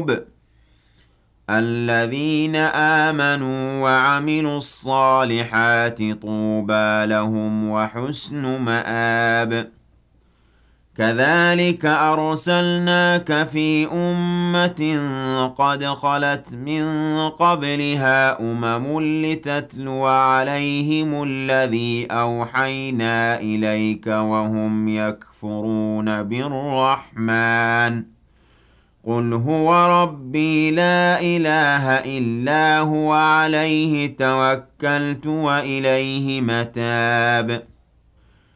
القلوب الذين آمنوا وعملوا الصالحات طوبى لهم وحسن مآب كذلك أرسلناك في أمة قد خلت من قبلها لتتلو عليهم الذي أوحينا إليك وهم يكفرون بالرحمن قل هو ربي لا إله إلا هو عليه توكلت وإليه متاب